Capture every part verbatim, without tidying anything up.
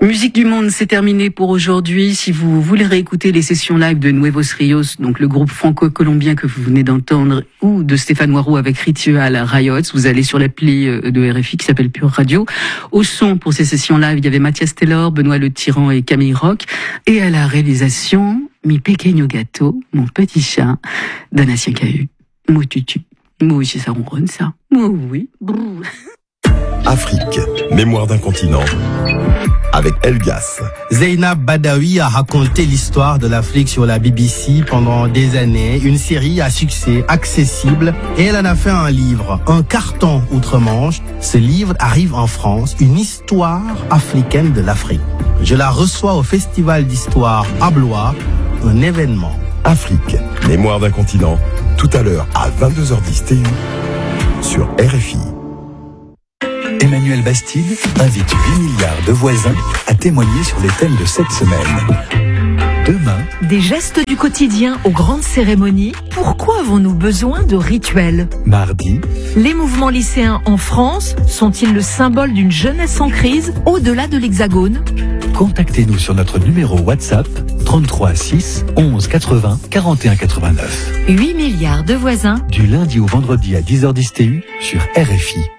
Musique du Monde, c'est terminé pour aujourd'hui. Si vous voulez réécouter les sessions live de Nuevos Rios, donc le groupe franco-colombien que vous venez d'entendre, ou de Stéphane Moirou avec Ritual Riots, vous allez sur l'appli de R F I qui s'appelle Pure Radio. Au son, pour ces sessions live, il y avait Mathias Taylor, Benoît Le Tyran et Camille Rock. Et à la réalisation, mi pequeño gato, mon petit chat, Donatien Cahu. Moi tutu. Moi aussi ça ronronne ça. Moi oui. Brrr. Afrique, mémoire d'un continent, avec Elgas. Zeynab Badawi a raconté l'histoire de l'Afrique sur la B B C pendant des années, une série à succès, accessible, et elle en a fait un livre, un carton outre-Manche. Ce livre arrive en France, une histoire africaine de l'Afrique. Je la reçois au Festival d'Histoire à Blois, un événement. Afrique, mémoire d'un continent, tout à l'heure à vingt-deux heures dix T U sur R F I. Emmanuel Bastide invite huit milliards de voisins à témoigner sur les thèmes de cette semaine. Demain, des gestes du quotidien aux grandes cérémonies, pourquoi avons-nous besoin de rituels ? Mardi, les mouvements lycéens en France sont-ils le symbole d'une jeunesse en crise au-delà de l'Hexagone ? Contactez-nous sur notre numéro WhatsApp trente-trois six onze quatre-vingts quarante et un quatre-vingt-neuf. huit milliards de voisins. Du lundi au vendredi à dix heures dix T U sur R F I.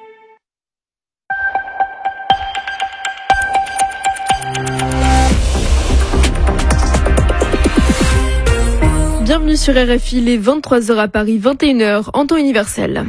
Bienvenue sur R F I, les vingt-trois heures à Paris, vingt et une heures en temps universel.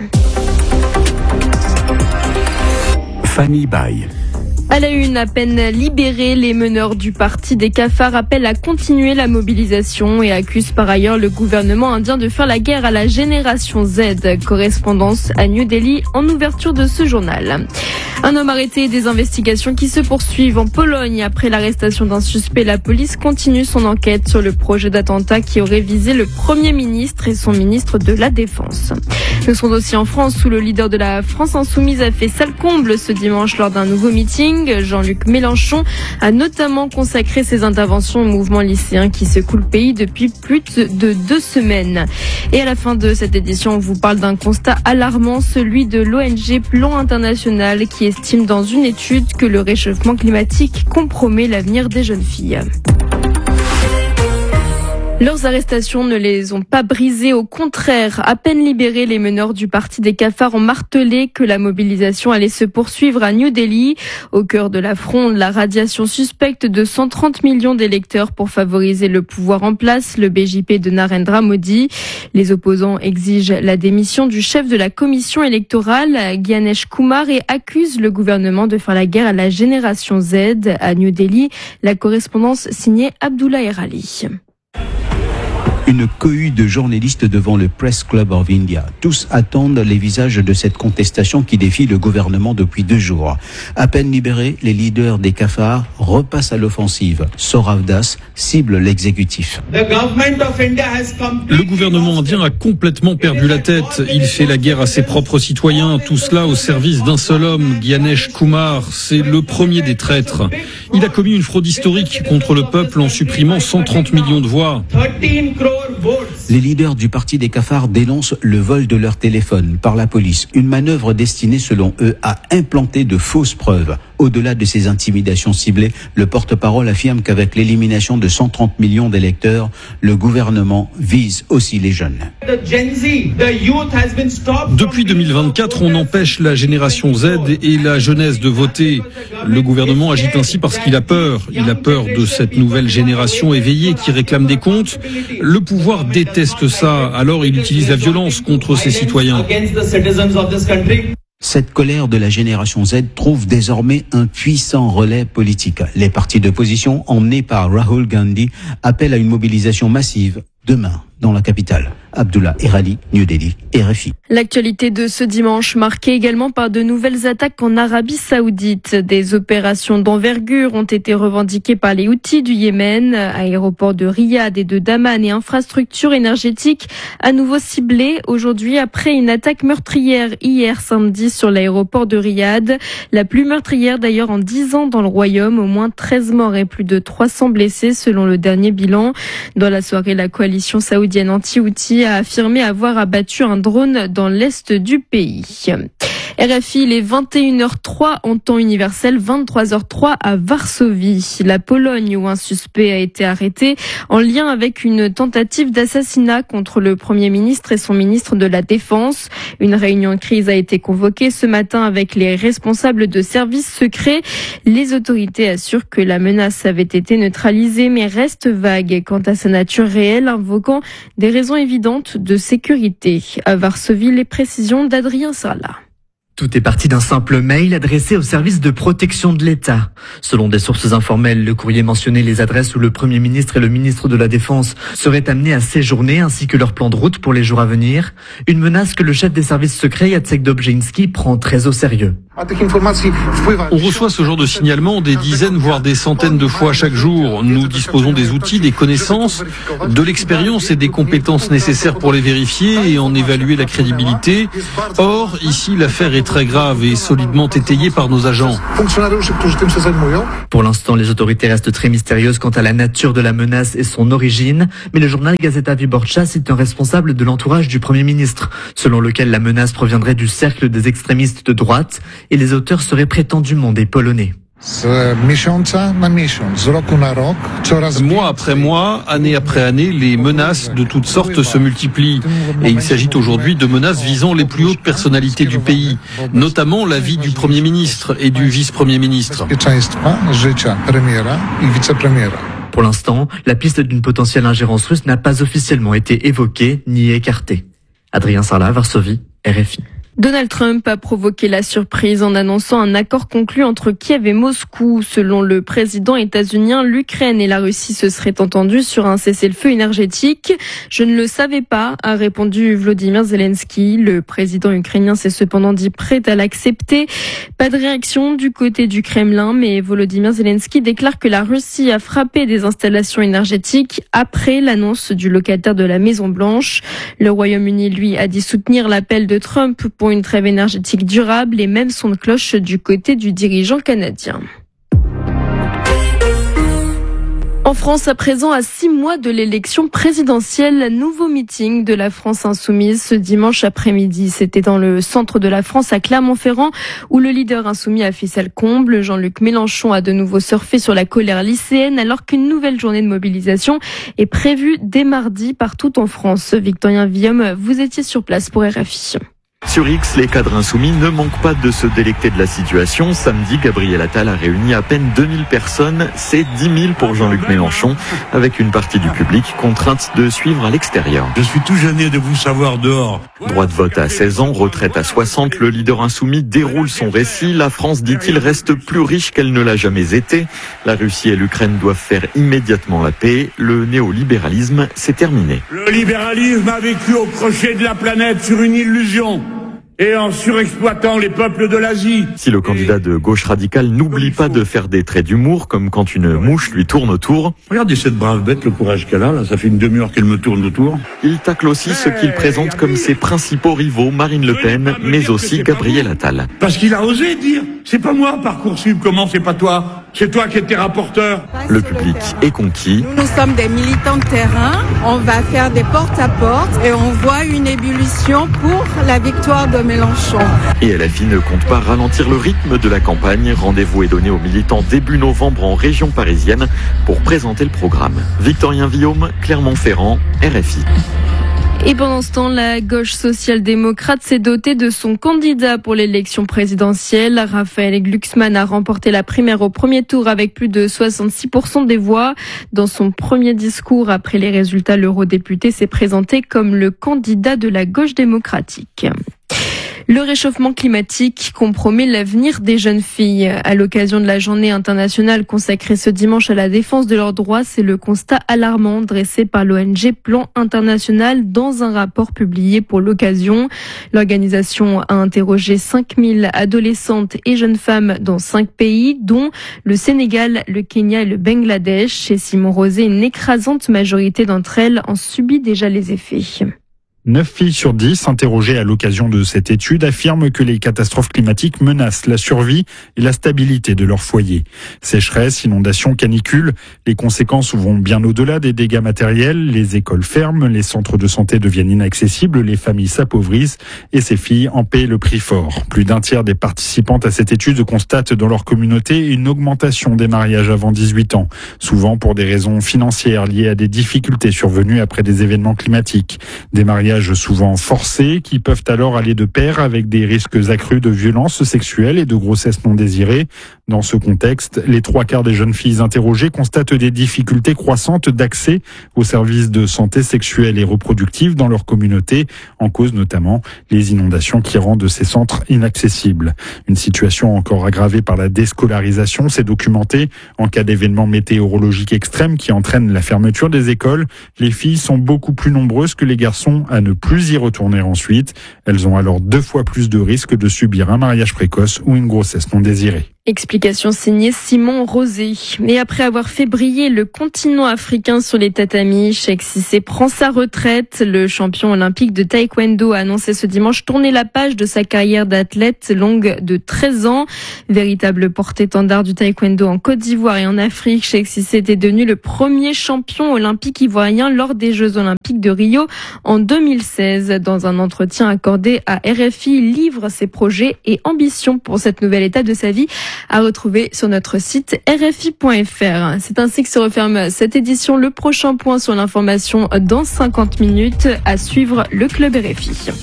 Fanny Baye. À la une, à peine libérés, les meneurs du parti des cafards appellent à continuer la mobilisation et accusent par ailleurs le gouvernement indien de faire la guerre à la génération Z. Correspondance à New Delhi en ouverture de ce journal. Un homme arrêté et des investigations qui se poursuivent en Pologne. Après l'arrestation d'un suspect, la police continue son enquête sur le projet d'attentat qui aurait visé le Premier ministre et son ministre de la Défense. Nous sommes aussi en France où le leader de la France Insoumise a fait sale comble ce dimanche lors d'un nouveau meeting. Jean-Luc Mélenchon a notamment consacré ses interventions au mouvement lycéen qui secoue le pays depuis plus de deux semaines. Et à la fin de cette édition, on vous parle d'un constat alarmant, celui de l'O N G Plan International qui estime dans une étude que le réchauffement climatique compromet l'avenir des jeunes filles. Leurs arrestations ne les ont pas brisées, au contraire. À peine libérés, les meneurs du parti des cafards ont martelé que la mobilisation allait se poursuivre à New Delhi. Au cœur de la fronde, la radiation suspecte de cent trente millions d'électeurs pour favoriser le pouvoir en place, le B J P de Narendra Modi. Les opposants exigent la démission du chef de la commission électorale, Gyanesh Kumar, et accusent le gouvernement de faire la guerre à la génération Z. À New Delhi, la correspondance signée Abdullah Erali. Une cohue de journalistes devant le Press Club of India. Tous attendent les visages de cette contestation qui défie le gouvernement depuis deux jours. À peine libérés, les leaders des cafards repassent à l'offensive. Sourav Das cible l'exécutif. Le gouvernement indien a complètement perdu la tête. Il fait la guerre à ses propres citoyens, tout cela au service d'un seul homme, Gyanesh Kumar. C'est le premier des traîtres. Il a commis une fraude historique contre le peuple en supprimant cent trente millions de voix. Les leaders du parti des cafards dénoncent le vol de leur téléphone par la police. Une manœuvre destinée, selon eux, à implanter de fausses preuves. Au-delà de ces intimidations ciblées, le porte-parole affirme qu'avec l'élimination de cent trente millions d'électeurs, le gouvernement vise aussi les jeunes. Depuis deux mille vingt-quatre, on empêche la génération Z et la jeunesse de voter. Le gouvernement agit ainsi parce qu'il a peur. Il a peur de cette nouvelle génération éveillée qui réclame des comptes. Le pouvoir déteste ça, alors il utilise la violence contre ses citoyens. Cette colère de la génération Z trouve désormais un puissant relais politique. Les partis d'opposition, emmenés par Rahul Gandhi, appellent à une mobilisation massive demain dans la capitale. Abdullah Erali, New Delhi, R F I. L'actualité de ce dimanche marquée également par de nouvelles attaques en Arabie Saoudite. Des opérations d'envergure ont été revendiquées par les Houthis du Yémen. Aéroports de Riyad et de Daman et infrastructures énergétiques à nouveau ciblées aujourd'hui après une attaque meurtrière hier samedi sur l'aéroport de Riyad. La plus meurtrière d'ailleurs en dix ans dans le royaume. Au moins treize morts et plus de trois cents blessés selon le dernier bilan. Dans la soirée, la coalition saoudienne anti-Houthi a affirmé avoir abattu un drone dans l'est du pays. R F I, il est vingt et une heures trois en temps universel, vingt-trois heures trois à Varsovie. La Pologne, où un suspect a été arrêté en lien avec une tentative d'assassinat contre le Premier ministre et son ministre de la Défense. Une réunion de crise a été convoquée ce matin avec les responsables de services secrets. Les autorités assurent que la menace avait été neutralisée, mais reste vague quant à sa nature réelle, invoquant des raisons évidentes de sécurité. À Varsovie, les précisions d'Adrien Sarlat. Tout est parti d'un simple mail adressé au service de protection de l'État. Selon des sources informelles, le courrier mentionnait les adresses où le Premier ministre et le ministre de la Défense seraient amenés à séjourner ainsi que leur plan de route pour les jours à venir. Une menace que le chef des services secrets, Jacek Dobrzyński, prend très au sérieux. On reçoit ce genre de signalement des dizaines, voire des centaines de fois chaque jour. Nous disposons des outils, des connaissances, de l'expérience et des compétences nécessaires pour les vérifier et en évaluer la crédibilité. Or, ici, l'affaire est très grave et solidement étayée par nos agents. Pour l'instant, les autorités restent très mystérieuses quant à la nature de la menace et son origine, mais le journal Gazeta Wyborcza cite un responsable de l'entourage du Premier ministre, selon lequel la menace proviendrait du cercle des extrémistes de droite et les auteurs seraient prétendument des Polonais. Mois après mois, année après année, les menaces de toutes sortes se multiplient. Et il s'agit aujourd'hui de menaces visant les plus hautes personnalités du pays, notamment la vie du Premier ministre et du Vice-Premier ministre. Pour l'instant, la piste d'une potentielle ingérence russe n'a pas officiellement été évoquée ni écartée. Adrien Sarlat, Varsovie, R F I. Donald Trump a provoqué la surprise en annonçant un accord conclu entre Kiev et Moscou. Selon le président états-unien, l'Ukraine et la Russie se seraient entendus sur un cessez-le-feu énergétique. Je ne le savais pas, a répondu Volodymyr Zelensky. Le président ukrainien s'est cependant dit prêt à l'accepter. Pas de réaction du côté du Kremlin, mais Volodymyr Zelensky déclare que la Russie a frappé des installations énergétiques après l'annonce du locataire de la Maison-Blanche. Le Royaume-Uni, lui, a dit soutenir l'appel de Trump pour une trêve énergétique durable et même son cloche du côté du dirigeant canadien. En France, à présent, à six mois de l'élection présidentielle, nouveau meeting de la France Insoumise ce dimanche après-midi. C'était dans le centre de la France, à Clermont-Ferrand, où le leader insoumis a fait salle comble. Jean-Luc Mélenchon a de nouveau surfé sur la colère lycéenne, alors qu'une nouvelle journée de mobilisation est prévue dès mardi partout en France. Victorien Villaume, vous étiez sur place pour R F I. Sur X, les cadres insoumis ne manquent pas de se délecter de la situation. Samedi, Gabriel Attal a réuni à peine deux mille personnes. C'est dix mille pour Jean-Luc Mélenchon, avec une partie du public contrainte de suivre à l'extérieur. Je suis tout gêné de vous savoir dehors. Droit de vote à seize ans, retraite à soixante, le leader insoumis déroule son récit. La France, dit-il, reste plus riche qu'elle ne l'a jamais été. La Russie et l'Ukraine doivent faire immédiatement la paix. Le néolibéralisme, c'est terminé. Le libéralisme a vécu au crochet de la planète sur une illusion. Et en surexploitant les peuples de l'Asie. Si le candidat de gauche radicale n'oublie pas de faire des traits d'humour, comme quand une mouche lui tourne autour. Regardez cette brave bête, le courage qu'elle a, là, ça fait une demi-heure qu'elle me tourne autour. Il tacle aussi ceux qu'il présente comme ses principaux rivaux, Marine Le Pen, mais aussi Gabriel Attal. Parce qu'il a osé dire, c'est pas moi Parcoursup, comment c'est pas toi? C'est toi qui étais rapporteur. Le public est conquis. Nous sommes des militants de terrain, on va faire des porte-à-porte et on voit une ébullition pour la victoire de Mélenchon. Et L F I ne compte pas ralentir le rythme de la campagne. Rendez-vous est donné aux militants début novembre en région parisienne pour présenter le programme. Victorien Villaume, Clermont-Ferrand, R F I. Et pendant ce temps, la gauche social-démocrate s'est dotée de son candidat pour l'élection présidentielle. Raphaël Glucksmann a remporté la primaire au premier tour avec plus de soixante-six pour cent des voix. Dans son premier discours après les résultats, l'eurodéputé s'est présenté comme le candidat de la gauche démocratique. Le réchauffement climatique compromet l'avenir des jeunes filles. À l'occasion de la journée internationale consacrée ce dimanche à la défense de leurs droits, c'est le constat alarmant dressé par l'O N G Plan International dans un rapport publié pour l'occasion. L'organisation a interrogé cinq mille adolescentes et jeunes femmes dans cinq pays, dont le Sénégal, le Kenya et le Bangladesh. Chez Simon Rosé, une écrasante majorité d'entre elles en subit déjà les effets. neuf filles sur dix interrogées à l'occasion de cette étude affirment que les catastrophes climatiques menacent la survie et la stabilité de leur foyer. Sécheresse, inondations, canicules, les conséquences vont bien au-delà des dégâts matériels. Les écoles ferment, les centres de santé deviennent inaccessibles, les familles s'appauvrissent et ces filles en paient le prix fort. Plus d'un tiers des participantes à cette étude constatent dans leur communauté une augmentation des mariages avant dix-huit ans, souvent pour des raisons financières liées à des difficultés survenues après des événements climatiques. Des mariages souvent forcés qui peuvent alors aller de pair avec des risques accrus de violences sexuelles et de grossesses non désirées. Dans ce contexte, les trois quarts des jeunes filles interrogées constatent des difficultés croissantes d'accès aux services de santé sexuelle et reproductive dans leur communauté, en cause notamment les inondations qui rendent ces centres inaccessibles. Une situation encore aggravée par la déscolarisation, c'est documenté. En cas d'événements météorologiques extrêmes qui entraînent la fermeture des écoles, les filles sont beaucoup plus nombreuses que les garçons à ne plus y retourner ensuite. Elles ont alors deux fois plus de risques de subir un mariage précoce ou une grossesse non désirée. Explication signée Simon Rosé. Et après avoir fait briller le continent africain sur les tatamis, Cheikh Cissé prend sa retraite. Le champion olympique de taekwondo a annoncé ce dimanche tourner la page de sa carrière d'athlète longue de treize ans. Véritable porte-étendard du taekwondo en Côte d'Ivoire et en Afrique, Cheikh Cissé était devenu le premier champion olympique ivoirien lors des Jeux olympiques de Rio en deux mille seize. Dans un entretien accordé à R F I, il livre ses projets et ambitions pour cette nouvelle étape de sa vie, à retrouver sur notre site R F I point F R. C'est ainsi que se referme cette édition. Le prochain point sur l'information dans cinquante minutes. À suivre le Club R F I.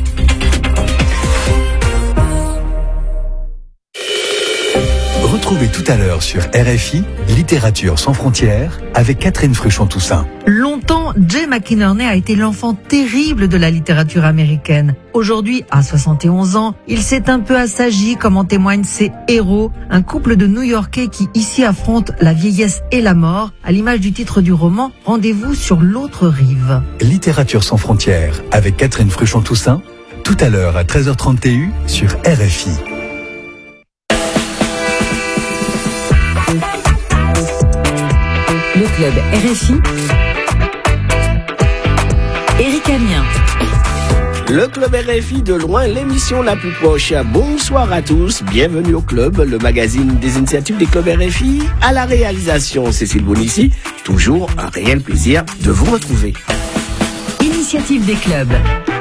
Retrouvez tout à l'heure sur R F I Littérature sans frontières avec Catherine Fruchon-Toussaint. Longtemps, Jay McInerney a été l'enfant terrible de la littérature américaine. Aujourd'hui, à soixante et onze ans, il s'est un peu assagi, comme en témoignent ses héros, un couple de New-Yorkais qui ici affrontent la vieillesse et la mort, à l'image du titre du roman « Rendez-vous sur l'autre rive ». Littérature sans frontières avec Catherine Fruchon-Toussaint, tout à l'heure à treize heures trente T U sur R F I. Le Club R F I, Éric Amien. Le Club R F I de loin, l'émission la plus proche. Bonsoir à tous, bienvenue au Club, le magazine des initiatives des clubs R F I. À la réalisation, Cécile Bonissi. Toujours un réel plaisir de vous retrouver. Initiative des clubs.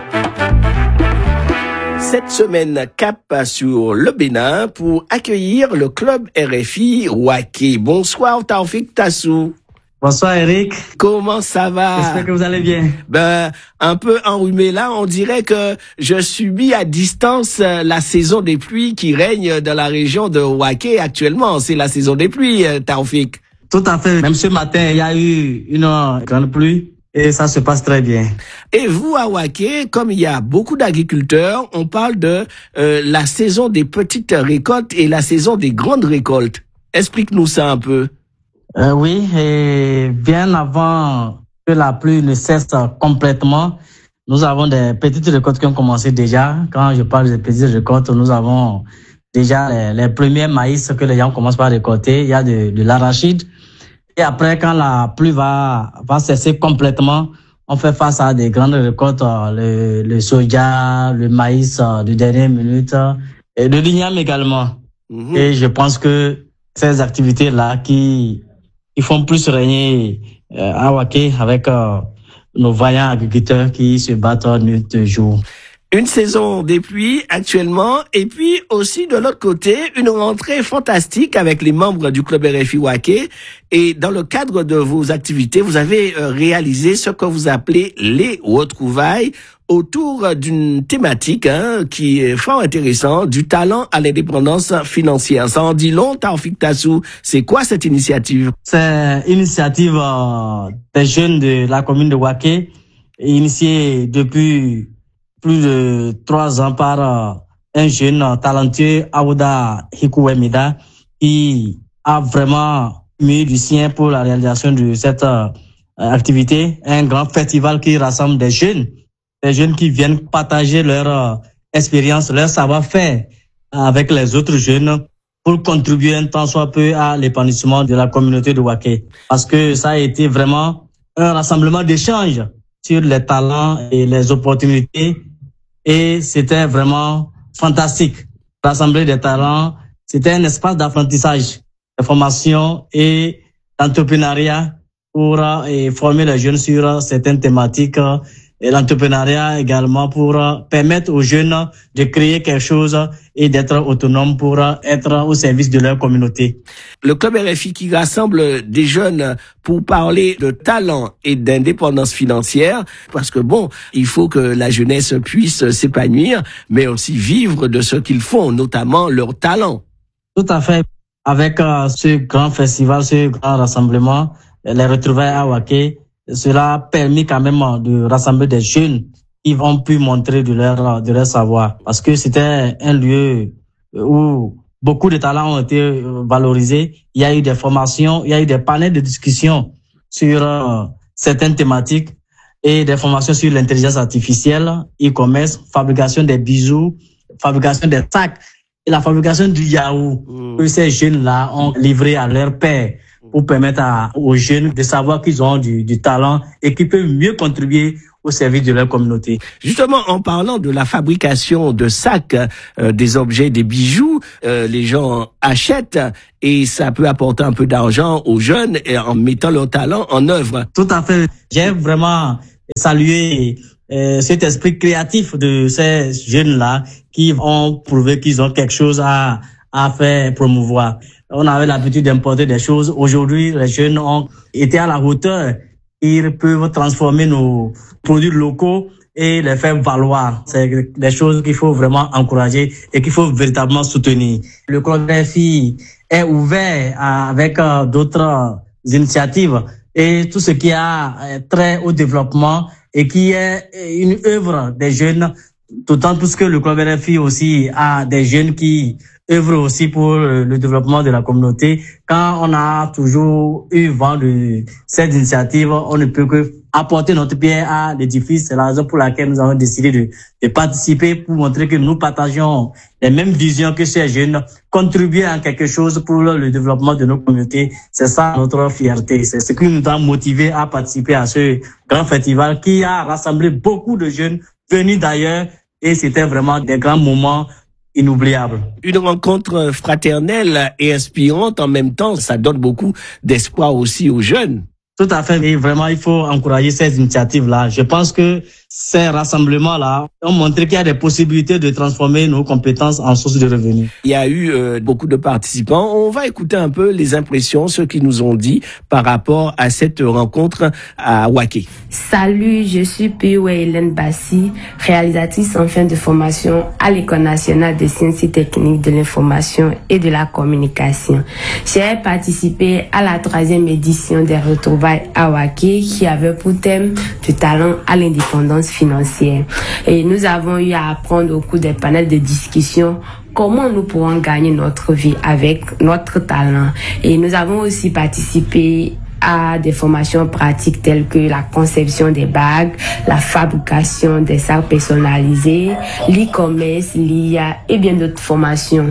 Cette semaine, cap sur le Bénin pour accueillir le Club R F I Waké. Bonsoir Taoufik Tassou. Bonsoir Eric. Comment ça va? J'espère que vous allez bien. Ben, un peu enrhumé là, on dirait que je subis à distance la saison des pluies qui règne dans la région de Waké actuellement. C'est la saison des pluies, Taoufik. Tout à fait. Même ce matin, il y a eu une grande pluie et ça se passe très bien. Et vous, à Waké, comme il y a beaucoup d'agriculteurs, on parle de euh, la saison des petites récoltes et la saison des grandes récoltes. Explique-nous ça un peu. Euh, oui, et bien avant que la pluie ne cesse complètement, nous avons des petites récoltes qui ont commencé déjà. Quand je parle des petites récoltes, nous avons déjà les, les premiers maïs que les gens commencent par récolter. Il y a de, de l'arachide. Et après, quand la pluie va, va cesser complètement, on fait face à des grandes récoltes, le, le soja, le maïs de dernière minute, et le l'igname également. Mmh. Et je pense que ces activités-là qui Ils font plus régner euh, à Waké avec euh, nos vaillants agriculteurs qui se battent nuit et jour. Une saison des pluies actuellement et puis aussi de l'autre côté, une rentrée fantastique avec les membres du Club R F I Waké. Et dans le cadre de vos activités, vous avez euh, réalisé ce que vous appelez les retrouvailles autour d'une thématique hein, qui est fort intéressante, du talent à l'indépendance financière. Ça en dit long, Taoufik Tassou. C'est quoi cette initiative? C'est une initiative euh, des jeunes de la commune de Waké, initiée depuis plus de trois ans par euh, un jeune euh, talentueux, Aouda Hikuwemida, qui a vraiment mis du sien pour la réalisation de cette euh, activité. Un grand festival qui rassemble des jeunes, des jeunes qui viennent partager leur euh, expérience, leur savoir-faire avec les autres jeunes pour contribuer un tant soit peu à l'épanouissement de la communauté de Waké. Parce que ça a été vraiment un rassemblement d'échanges sur les talents et les opportunités. Et c'était vraiment fantastique. Rassembler des talents, c'était un espace d'apprentissage, de formation et d'entrepreneuriat pour et former les jeunes sur certaines thématiques. Et l'entrepreneuriat également pour permettre aux jeunes de créer quelque chose et d'être autonomes pour être au service de leur communauté. Le Club R F I qui rassemble des jeunes pour parler de talent et d'indépendance financière, parce que bon, il faut que la jeunesse puisse s'épanouir, mais aussi vivre de ce qu'ils font, notamment leur talent. Tout à fait. Avec euh, ce grand festival, ce grand rassemblement, les retrouvailles à Waké, cela a permis quand même de rassembler des jeunes qui ont pu montrer de leur, de leur savoir. Parce que c'était un lieu où beaucoup de talents ont été valorisés. Il y a eu des formations, il y a eu des panels de discussion sur euh, certaines thématiques et des formations sur l'intelligence artificielle, e-commerce, fabrication des bijoux, fabrication des sacs et la fabrication du yaourt mmh. que ces jeunes-là ont livré à leur père, pour permettre à, aux jeunes de savoir qu'ils ont du, du talent et qu'ils peuvent mieux contribuer au service de leur communauté. Justement, en parlant de la fabrication de sacs, euh, des objets, des bijoux, euh, les gens achètent et ça peut apporter un peu d'argent aux jeunes et en mettant leur talent en œuvre. Tout à fait. J'ai vraiment salué euh, cet esprit créatif de ces jeunes-là qui ont prouvé qu'ils ont quelque chose à, à faire promouvoir. On avait l'habitude d'importer des choses. Aujourd'hui, les jeunes ont été à la hauteur. Ils peuvent transformer nos produits locaux et les faire valoir. C'est des choses qu'il faut vraiment encourager et qu'il faut véritablement soutenir. Le Club R F I est ouvert avec d'autres initiatives et tout ce qui a trait au développement et qui est une œuvre des jeunes, d'autant plus que le Club R F I aussi a des jeunes qui œuvre aussi pour le développement de la communauté. Quand on a toujours eu vent de cette initiative, on ne peut que apporter notre pierre à l'édifice. C'est la raison pour laquelle nous avons décidé de, de participer pour montrer que nous partageons les mêmes visions que ces jeunes, contribuer à quelque chose pour le développement de nos communautés. C'est ça notre fierté. C'est ce qui nous a motivés à participer à ce grand festival qui a rassemblé beaucoup de jeunes venus d'ailleurs et c'était vraiment des grands moments inoubliable. Une rencontre fraternelle et inspirante en même temps, ça donne beaucoup d'espoir aussi aux jeunes. Tout à fait. Et vraiment, il faut encourager ces initiatives-là. Je pense que ces rassemblements-là ont montré qu'il y a des possibilités de transformer nos compétences en source de revenus. Il y a eu euh, beaucoup de participants. On va écouter un peu les impressions, ce qu'ils nous ont dit par rapport à cette rencontre à Waké. Salut, je suis Piwa Hélène Bassi, réalisatrice en fin de formation à l'École nationale des sciences et techniques de l'information et de la communication. J'ai participé à la troisième édition des retrouvailles à Waké qui avait pour thème du talent à l'indépendance financière. Et nous avons eu à apprendre au cours des panels de discussion comment nous pourrons gagner notre vie avec notre talent. Et nous avons aussi participé à des formations pratiques telles que la conception des bagues, la fabrication des sacs personnalisés, l'e-commerce, l'I A et bien d'autres formations.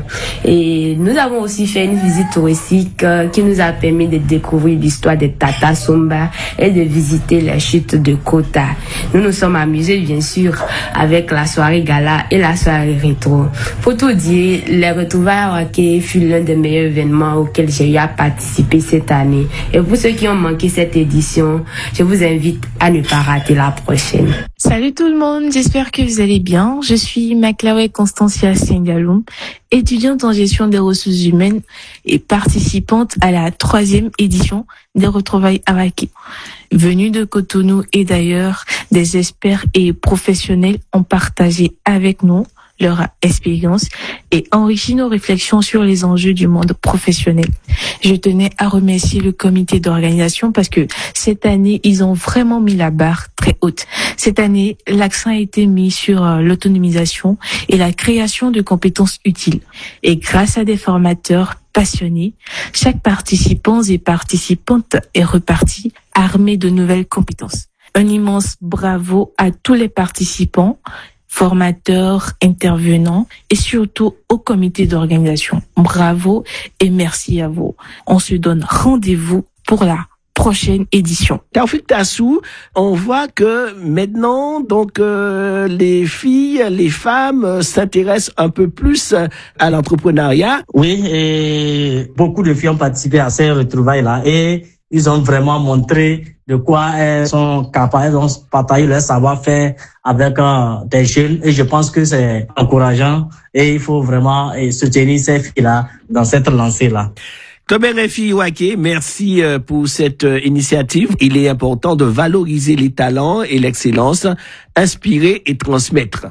Et nous avons aussi fait une visite touristique euh, qui nous a permis de découvrir l'histoire des Tata Sumba et de visiter les chutes de Kota. Nous nous sommes amusés bien sûr avec la soirée gala et la soirée rétro. Pour tout dire, les retrouvailles à Waké fut l'un des meilleurs événements auxquels j'ai eu à participer cette année. Et pour ceux qui ont manqué cette édition, je vous invite à ne pas rater la prochaine. Salut tout le monde, j'espère que vous allez bien. Je suis Maklawe Constancia Sengalum, étudiante en gestion des ressources humaines et participante à la troisième édition des retrouvailles à Waké. Venus de Cotonou et d'ailleurs, des experts et professionnels ont partagé avec nous leur expérience et enrichi nos réflexions sur les enjeux du monde professionnel. Je tenais à remercier le comité d'organisation parce que cette année, ils ont vraiment mis la barre très haute. Cette année, l'accent a été mis sur l'autonomisation et la création de compétences utiles. Et grâce à des formateurs passionnés, chaque participant et participante est reparti armé de nouvelles compétences. Un immense bravo à tous les participants, formateurs, intervenants et surtout au comité d'organisation. Bravo et merci à vous. On se donne rendez-vous pour la prochaine. prochaine édition. Taoufik Tassou, on voit que maintenant, donc, euh, les filles, les femmes euh, s'intéressent un peu plus à l'entrepreneuriat. Oui, et beaucoup de filles ont participé à ces retrouvailles-là et ils ont vraiment montré de quoi elles sont capables, elles ont partagé leur savoir-faire avec euh, des jeunes et je pense que c'est encourageant et il faut vraiment et soutenir ces filles-là dans cette lancée-là. Club R F I Waké, merci pour cette initiative. Il est important de valoriser les talents et l'excellence, inspirer et transmettre.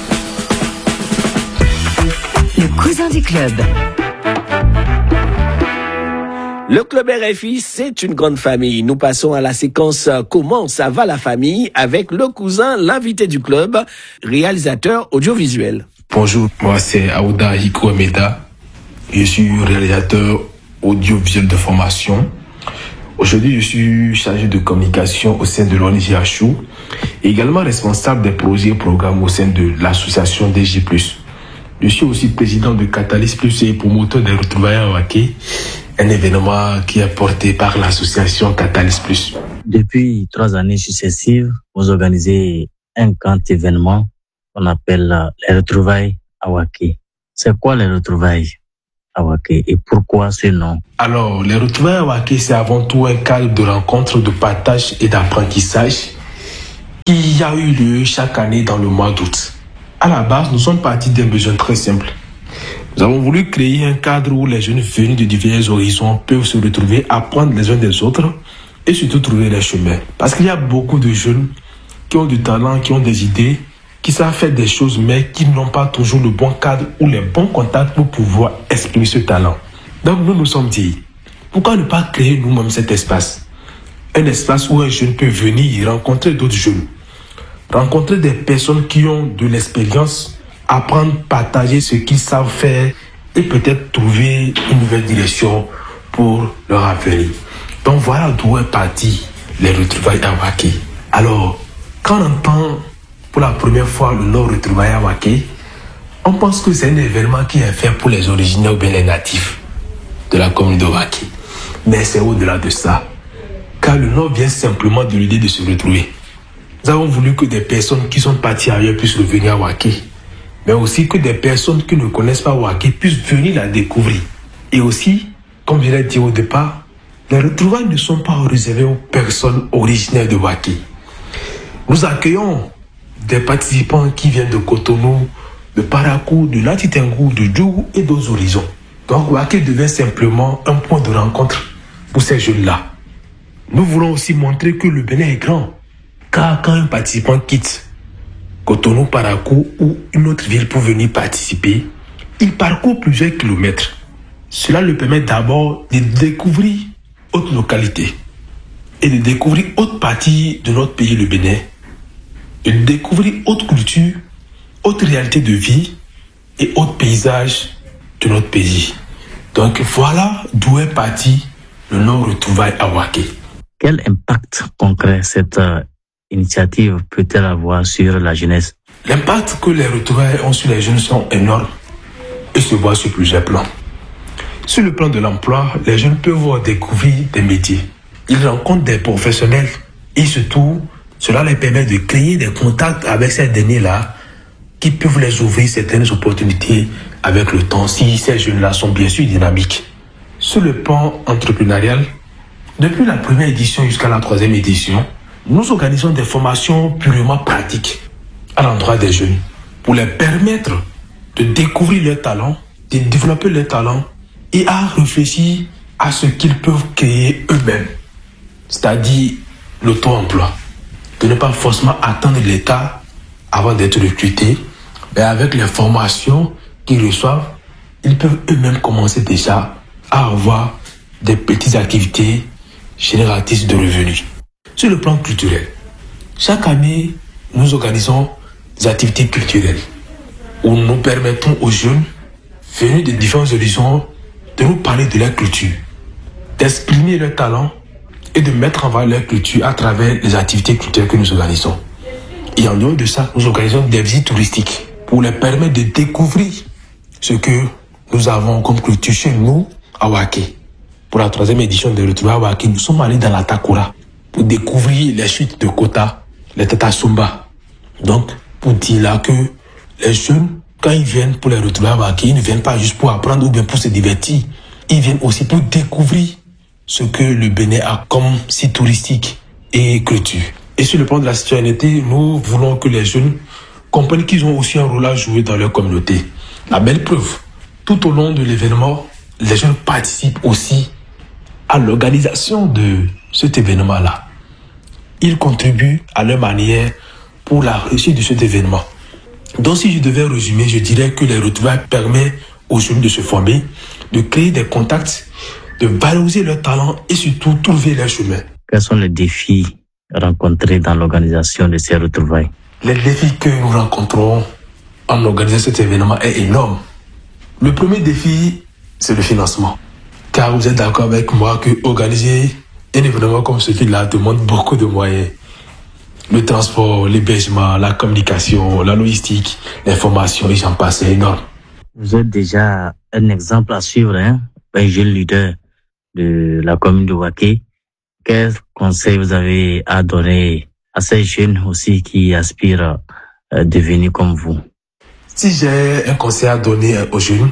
Le cousin du club. Le Club R F I, c'est une grande famille. Nous passons à la séquence « Comment ça va la famille ?» avec le cousin, l'invité du club, réalisateur audiovisuel. Bonjour, moi c'est Aouda Hiko Ameda. Je suis réalisateur audiovisuel de formation. Aujourd'hui, je suis chargé de communication au sein de l'O N G Achou et également responsable des projets et programmes au sein de l'association D J plus. Je suis aussi président de Catalyst Plus et promoteur des retrouvailles à Waké, un événement qui est porté par l'association Catalyst Plus. Depuis trois années successives, vous organisez un grand événement qu'on appelle les retrouvailles à Waké. C'est quoi les retrouvailles à Waké et pourquoi ce nom? Alors, les retrouvailles à Waké, c'est avant tout un cadre de rencontre, de partage et d'apprentissage qui a eu lieu chaque année dans le mois d'août. À la base, nous sommes partis d'un besoin très simple. Nous avons voulu créer un cadre où les jeunes venus de divers horizons peuvent se retrouver, apprendre les uns des autres et surtout trouver leur chemin. Parce qu'il y a beaucoup de jeunes qui ont du talent, qui ont des idées, qui savent faire des choses, mais qui n'ont pas toujours le bon cadre ou les bons contacts pour pouvoir exprimer ce talent. Donc nous nous sommes dit, pourquoi ne pas créer nous-mêmes cet espace? Un espace où un jeune peut venir rencontrer d'autres jeunes, rencontrer des personnes qui ont de l'expérience, apprendre, partager ce qu'ils savent faire et peut-être trouver une nouvelle direction pour leur avenir. Donc voilà d'où est parti les retrouvailles à Waké. Alors, quand on entend pour la première fois le nom retrouvailles à Waké, on pense que c'est un événement qui est fait pour les originaires ou bien les natifs de la commune de Waké. Mais c'est au-delà de ça, car le nom vient simplement de l'idée de se retrouver. Nous avons voulu que des personnes qui sont parties ailleurs puissent revenir à Waké, mais aussi que des personnes qui ne connaissent pas Waké puissent venir la découvrir. Et aussi, comme je l'ai dit au départ, les retrouvailles ne sont pas réservées aux personnes originaires de Waké. Nous accueillons des participants qui viennent de Cotonou, de Parakou, de Latitengu, de Djougou et d'autres horizons. Donc Waké devient simplement un point de rencontre pour ces jeunes-là. Nous voulons aussi montrer que le Bénin est grand. Car quand un participant quitte Cotonou, Parakou ou une autre ville pour venir participer, il parcourt plusieurs kilomètres. Cela lui permet d'abord de découvrir autre localité et de découvrir autre partie de notre pays, le Bénin, de découvrir autre culture, autre réalité de vie et autre paysage de notre pays. Donc voilà d'où est parti le nom retrouvailles à Waké. Quel impact concret cette euh, initiative peut-elle avoir sur la jeunesse? L'impact que les retrouvailles ont sur les jeunes sont énormes et se voit sur plusieurs plans. Sur le plan de l'emploi, les jeunes peuvent découvrir des métiers. Ils rencontrent des professionnels et surtout, cela les permet de créer des contacts avec ces derniers-là qui peuvent les ouvrir certaines opportunités avec le temps si ces jeunes-là sont bien sûr dynamiques. Sur le plan entrepreneurial, depuis la première édition jusqu'à la troisième édition, nous organisons des formations purement pratiques à l'endroit des jeunes pour les permettre de découvrir leurs talents, de développer leurs talents et à réfléchir à ce qu'ils peuvent créer eux-mêmes, c'est-à-dire l'auto-emploi. De ne pas forcément attendre l'État avant d'être recrutés, mais avec les formations qu'ils reçoivent, ils peuvent eux-mêmes commencer déjà à avoir des petites activités génératrices de revenus. Sur le plan culturel, chaque année, nous organisons des activités culturelles où nous permettons aux jeunes venus de différents horizons de nous parler de leur culture, d'exprimer leurs talents et de mettre en valeur leur culture à travers les activités culturelles que nous organisons. Et en dehors de ça, nous organisons des visites touristiques pour les permettre de découvrir ce que nous avons comme culture chez nous à Waké, pour pour la troisième édition de Retrouvailles Waké, nous sommes allés dans la Takura pour découvrir les chutes de Kota, les Tata Sumba. Donc, pour dire là que les jeunes, quand ils viennent pour les Retrouvailles Waké, ils ne viennent pas juste pour apprendre ou bien pour se divertir. Ils viennent aussi pour découvrir ce que le Bénin a comme site touristique et culture. Et sur le plan de la citoyenneté, nous voulons que les jeunes comprennent qu'ils ont aussi un rôle à jouer dans leur communauté. La belle preuve, tout au long de l'événement, les jeunes participent aussi à l'organisation de cet événement-là. Ils contribuent à leur manière pour la réussite de cet événement. Donc si je devais résumer, je dirais que les retrouvailles permettent aux jeunes de se former, de créer des contacts, de valoriser leurs talents et surtout trouver leur chemin. Quels sont les défis rencontrés dans l'organisation de ces retrouvailles? Les défis que nous rencontrons en organisant cet événement est énorme. Le premier défi, c'est le financement. Car vous êtes d'accord avec moi que organiser un événement comme celui-là demande beaucoup de moyens. Le transport, l'hébergement, la communication, la logistique, l'information, et j'en passe, c'est énorme. Vous êtes déjà un exemple à suivre, hein, un jeune leader de la commune de Waké. Quels conseils vous avez à donner à ces jeunes aussi qui aspirent à devenir comme vous? Si j'ai un conseil à donner aux jeunes,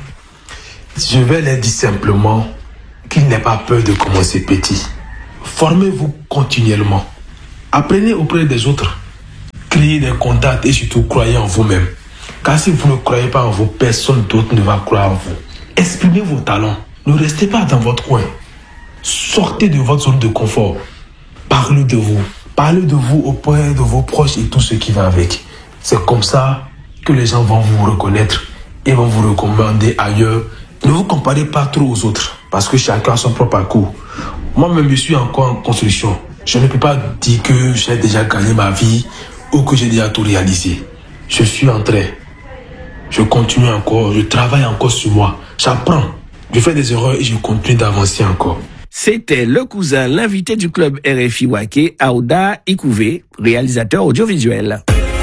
je vais leur dire simplement qu'il n'ait pas peur de commencer petit. Formez-vous continuellement. Apprenez auprès des autres. Créez des contacts et surtout croyez en vous-même. Car si vous ne croyez pas en vous, personne d'autre ne va croire en vous. Exprimez vos talents. Ne restez pas dans votre coin. Sortez de votre zone de confort. Parlez de vous. Parlez de vous auprès de vos proches et tout ce qui va avec. C'est comme ça que les gens vont vous reconnaître et vont vous recommander ailleurs. Ne vous comparez pas trop aux autres parce que chacun a son propre parcours. Moi-même, je suis encore en construction. Je ne peux pas dire que j'ai déjà gagné ma vie ou que j'ai déjà tout réalisé. Je suis en train. Je continue encore. Je travaille encore sur moi. J'apprends. Je fais des erreurs et je continue d'avancer encore. C'était le cousin, l'invité du club R F I Waké, Aouda Ikouvé, réalisateur audiovisuel.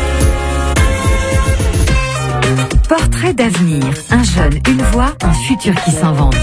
Portrait d'avenir, un jeune, une voix, un futur qui s'invente.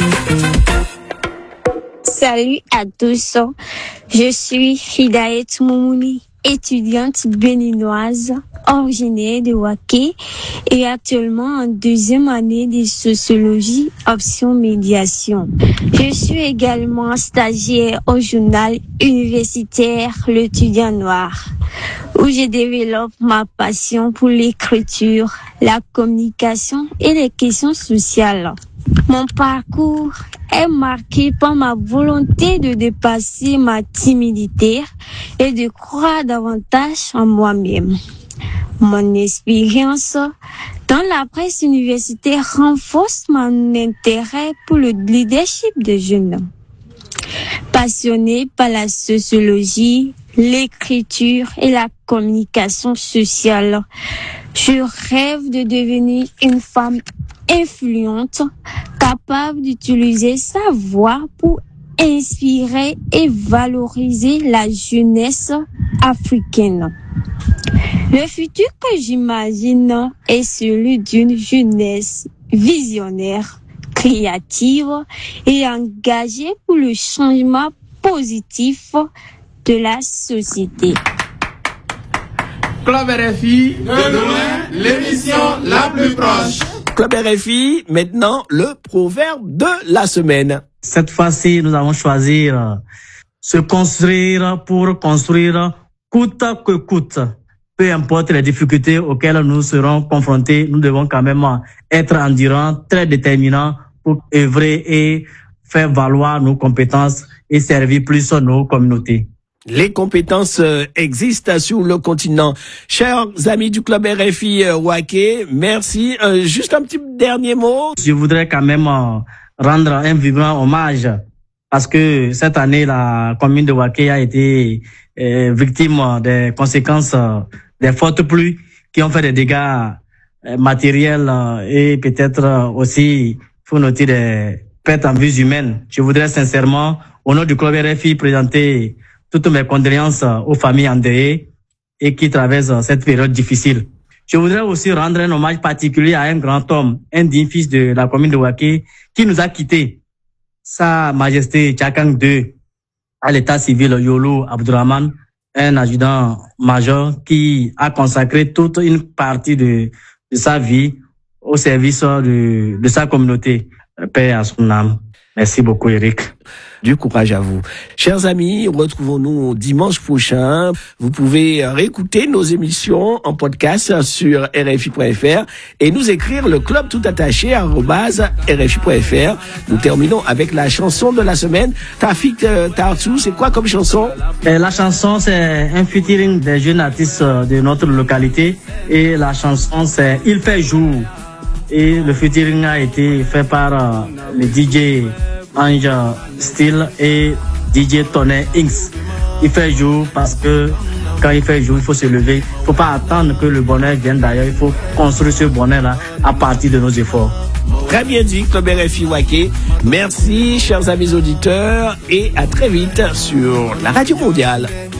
Salut à tous, je suis Hidaet Moumouni, étudiante béninoise, originaire de Waké et actuellement en deuxième année de sociologie option médiation. Je suis également stagiaire au journal universitaire L'Étudiant Noir, où je développe ma passion pour l'écriture, la communication et les questions sociales. Mon parcours est marqué par ma volonté de dépasser ma timidité et de croire davantage en moi-même. Mon expérience dans la presse universitaire renforce mon intérêt pour le leadership des jeunes. Passionnée par la sociologie, l'écriture et la communication sociale, je rêve de devenir une femme influente, capable d'utiliser sa voix pour inspirer et valoriser la jeunesse africaine. Le futur que j'imagine est celui d'une jeunesse visionnaire, créative et engagée pour le changement positif de la société. Club R F I, de loin, l'émission la plus proche. Club R F I, maintenant le proverbe de la semaine. Cette fois-ci, nous avons choisi euh, se construire pour construire coûte que coûte. Peu importe les difficultés auxquelles nous serons confrontés, nous devons quand même être endurants, très déterminants pour œuvrer et faire valoir nos compétences et servir plus nos communautés. Les compétences existent sur le continent. Chers amis du club R F I Waké, merci. Euh, juste un petit dernier mot. Je voudrais quand même euh, rendre un vibrant hommage parce que cette année, la commune de Waké a été euh, victime des conséquences euh, des fortes pluies qui ont fait des dégâts euh, matériels euh, et peut-être euh, aussi, il faut noter des pertes en vies humaines. Je voudrais sincèrement, au nom du club R F I, présenter toutes mes condoléances aux familles endeuillées et qui traversent cette période difficile. Je voudrais aussi rendre un hommage particulier à un grand homme, un digne fils de la commune de Waké, qui nous a quittés. Sa Majesté Tchakang deux à l'état civil Yolo Abdourahmane, un adjudant-major qui a consacré toute une partie de, de sa vie au service de, de sa communauté. Paix à son âme. Merci beaucoup, Eric. Du courage à vous. Chers amis, retrouvons-nous dimanche prochain. Vous pouvez réécouter nos émissions en podcast sur R F I point F R et nous écrire le club tout attaché arobase R F I point F R. Nous terminons avec la chanson de la semaine. Tafik euh, Tartsou, c'est quoi comme chanson? Et la chanson, c'est un featuring des jeunes artistes de notre localité et la chanson, c'est Il fait jour. Et le featuring a été fait par euh, le D J Ange Steel et D J Tony Inks. Il fait jour parce que quand il fait jour, il faut se lever. Il ne faut pas attendre que le bonheur vienne d'ailleurs. Il faut construire ce bonheur-là à partir de nos efforts. Très bien dit, Club R F I Waké. Merci, chers amis auditeurs, et à très vite sur la Radio Mondiale.